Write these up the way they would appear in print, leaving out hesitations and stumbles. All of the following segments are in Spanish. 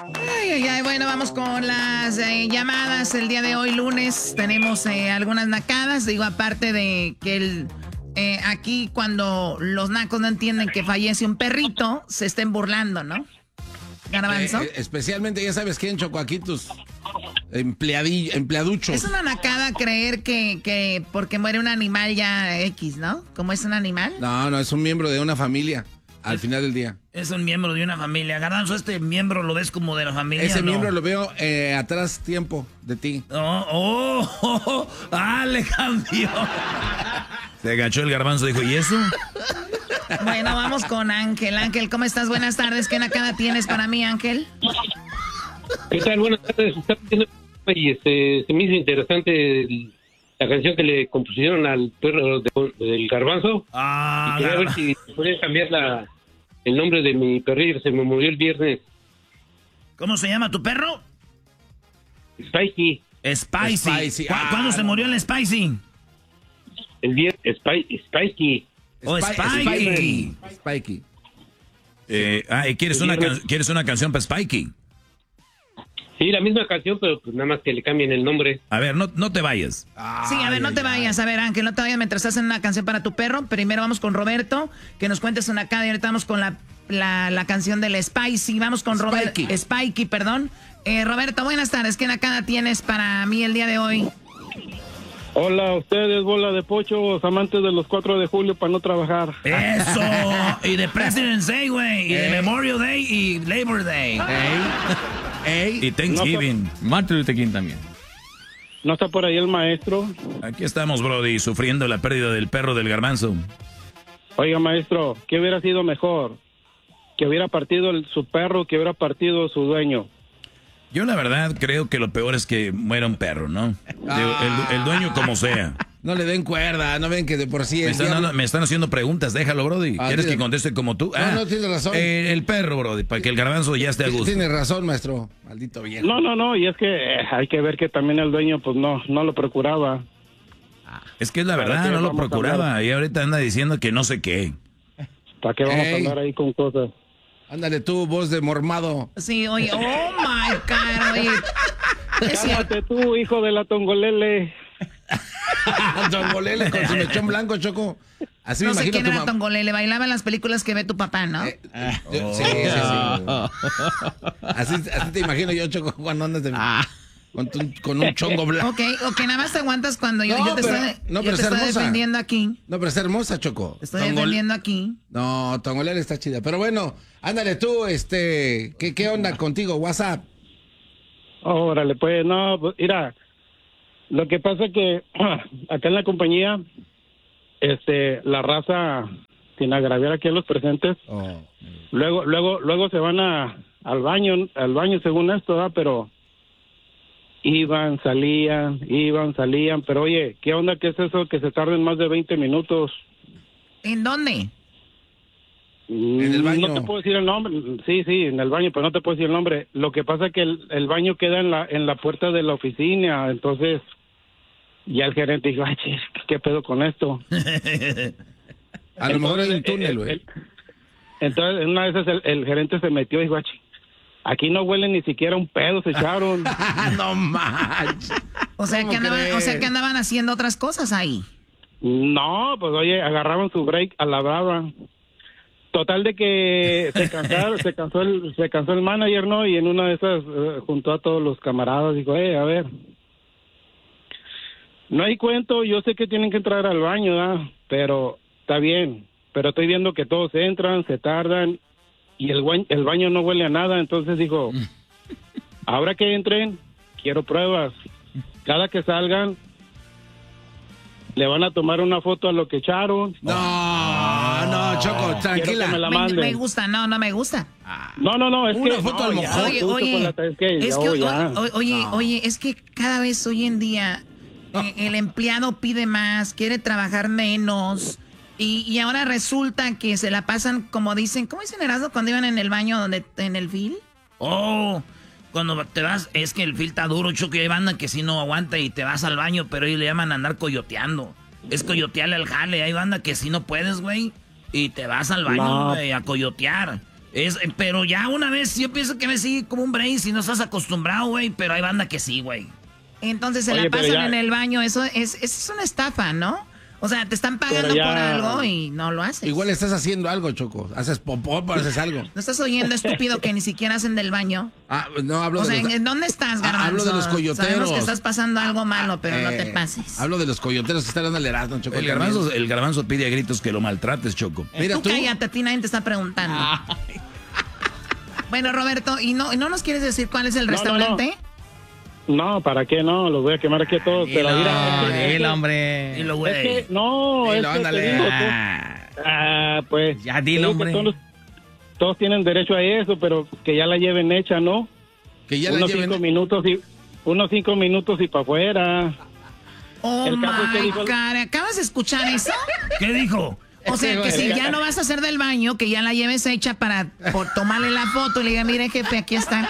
Bueno, vamos con las llamadas. El día de hoy, lunes, tenemos algunas nacadas. Digo, aparte de que aquí cuando los nacos no entienden que fallece un perrito, se estén burlando, ¿no? Garbanzo. Especialmente, ya sabes quién, Choco, aquí tus empleaduchos. Es una nacada creer que porque muere un animal ya X, ¿no? ¿Cómo es un animal? No, es un miembro de una familia. Al final del día. Es un miembro de una familia. Garbanzo, ¿este miembro lo ves como de la familia? Ese miembro lo veo atrás tiempo de ti. Le cambió. Se agachó el Garbanzo, dijo, ¿y eso? Bueno, vamos con Ángel. Ángel, ¿cómo estás? Buenas tardes. ¿Qué nacada tienes para mí, Ángel? ¿Qué tal? Buenas tardes. Y se me hizo interesante la canción que le compusieron al perro del Garbanzo. Y quería ver si podían cambiar el nombre de mi perrillo. Se me murió el viernes. ¿Cómo se llama tu perro? Spiky. Spicy. ¿Cuándo se murió el Spicy? El viernes. Spiky. Spiky. Spiky. ¿Quieres una canción para Spiky? Sí, la misma canción, pero pues nada más que le cambien el nombre. A ver, no te vayas. Sí, a ver, no te vayas. A ver, Ángel, no te vayas mientras hacen una canción para tu perro. Primero vamos con Roberto, que nos cuentes una nacada. Y ahorita vamos con la canción del Spicy. Vamos con Roberto. Spiky, perdón. Roberto, buenas tardes. ¿Qué nacada tienes para mí el día de hoy? Hola, ustedes, bola de pochos, amantes de los 4 de julio para no trabajar. ¡Eso! Y de President's Day, güey. Y de Memorial Day y Labor Day. Y Thanksgiving. Martin Luther King también. ¿No está por ahí el maestro? Aquí estamos, Brody, sufriendo la pérdida del perro del Garbanzo. Oiga, maestro, ¿qué hubiera sido mejor? ¿Que hubiera partido su perro, que hubiera partido su dueño? Yo la verdad creo que lo peor es que muera un perro, ¿no? El dueño como sea. No le den cuerda, no ven que de por sí... Me están haciendo preguntas, déjalo, Brody. ¿Quieres que conteste como tú? No, tienes razón. El perro, Brody, para que el Garbanzo ya esté a gusto. Tienes razón, maestro. Maldito viejo. No, y es que hay que ver que también el dueño pues no lo procuraba. Es que es la verdad, no lo procuraba. Y ahorita anda diciendo que no sé qué. ¿Para qué vamos a andar ahí con cosas? Ándale tú, voz de mormado. Sí, oye, oh my God, oye. Cálmate tú, hijo de la Tongolele. Tongolele con su mechón blanco, Choco. Así no me sé imagino quién era Tongolele, bailaba en las películas que ve tu papá, ¿no? Sí. Así te imagino yo, Choco, cuando andas con un chongo blanco. Ok, nada más te aguantas cuando yo te estoy defendiendo aquí. No, pero está hermosa, Choco. Estoy defendiendo aquí. No, Tongolele está chida. Pero bueno, ándale tú, ¿qué onda contigo? WhatsApp. Órale, pues, no, pues, mira, lo que pasa es que acá en la compañía, la raza, sin agraviar aquí a los presentes, luego se van al baño según esto, ¿verdad? Pero iban, salían, pero oye, ¿qué onda? ¿Qué es eso? Que se tarden más de 20 minutos. ¿En dónde? En el baño. No te puedo decir el nombre. Sí, en el baño, pero no te puedo decir el nombre. Lo que pasa es que el baño queda en la puerta de la oficina, entonces ya el gerente dijo, ay, ¿qué pedo con esto? A lo mejor hay un túnel, güey. Entonces, una vez el gerente se metió y dijo, aquí no huele ni siquiera un pedo, se echaron. No manches. O sea que andaban haciendo otras cosas ahí. No, pues oye, agarraban su break a la brava. Total de que se cansó el manager, ¿no? Y en una de esas juntó a todos los camaradas, dijo, a ver, no hay cuento, yo sé que tienen que entrar al baño, ¿verdad? Pero está bien, pero estoy viendo que todos entran, se tardan y el baño no huele a nada, entonces dijo, ahora que entren, quiero pruebas. Cada que salgan, le van a tomar una foto a lo que echaron. No, Choco, tranquila. Me gusta, no me gusta. No, es una que... foto al mojón. Oye, es que cada vez hoy en día el empleado pide más, quiere trabajar menos. Y ahora resulta que se la pasan, como dicen, ¿cómo dicen, Erasmo, cuando iban en el baño en el fil? Cuando te vas, es que el fil está duro, Choco, y hay banda que si no aguanta y te vas al baño, pero ellos le llaman andar coyoteando. Es coyotearle al jale, hay banda que si no puedes, güey, y te vas al baño, güey, a coyotear. Pero ya una vez yo pienso que me sigue como un brain si no estás acostumbrado, güey. Pero hay banda que sí, güey. Entonces se la pasan en el baño. Eso es una estafa, ¿no? O sea, te están pagando por algo y no lo haces. Igual estás haciendo algo, Choco. Haces popó, pero haces algo. ¿No estás oyendo, estúpido, que ni siquiera hacen del baño? No, hablo de los... ¿en dónde estás, Garbanzo? Hablo de los coyoteros. Sabemos que estás pasando algo malo, pero no te pases. Hablo de los coyoteros que están dando el Erasmo, Choco. El garbanzo pide a gritos que lo maltrates, Choco. Mira, tú cállate, a ti nadie te está preguntando. Bueno, Roberto, ¿y no nos quieres decir cuál es el restaurante? No, ¿para qué no? Los voy a quemar aquí a todos. Pero mira, hombre. Dilo, güey. Es que, no, es ándale. Pues. Ya dilo, hombre. Todos tienen derecho a eso, pero que ya la lleven hecha, ¿no? Que ya la lleven. Unos 5 minutos y para afuera. Oh, my God. ¿Acabas de escuchar eso? ¿Qué dijo? O sea, que si ya no vas a hacer del baño, que ya la lleves hecha por tomarle la foto y le diga, mire, jefe, aquí está.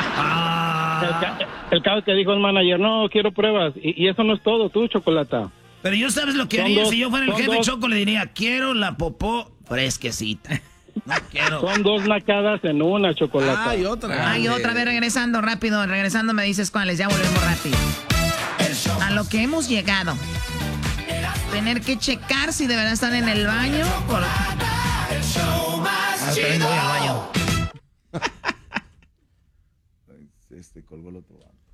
El caso que dijo el manager, no, quiero pruebas. Y eso no es todo, tú, Chocolata. Pero yo sabes lo que haría si yo fuera el jefe Choco, le diría, quiero la popó fresquecita. No quiero. Son 2 nacadas en una, Chocolata. Hay otra. Hay otra. A ver, regresando rápido. Regresando me dices cuáles. Ya volvemos rápido. A lo que hemos llegado. Tener que checar si de verdad están en el baño. También voy al baño. Colgó el otro.